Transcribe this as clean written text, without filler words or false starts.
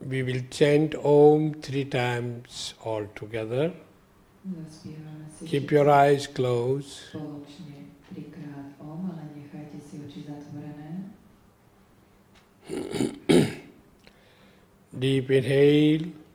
We will chant Om 3 times all together. Zaspívame si Keep your eyes closed. spoločne 3-krát Om, ale nechajte si oči zatvorené. Deep inhale.